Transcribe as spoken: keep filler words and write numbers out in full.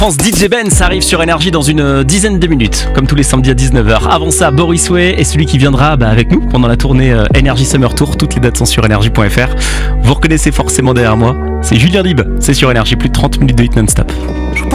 France D J Ben, ça arrive sur Énergie dans une dizaine de minutes, comme tous les samedis à dix-neuf heures. Avant ça, Boris Way est celui qui viendra bah, avec nous pendant la tournée euh, Energy Summer Tour. Toutes les dates sont sur énergie point f r. Vous reconnaissez forcément derrière moi, c'est Julien Lib, c'est sur Énergie, plus de trente minutes de hit non-stop.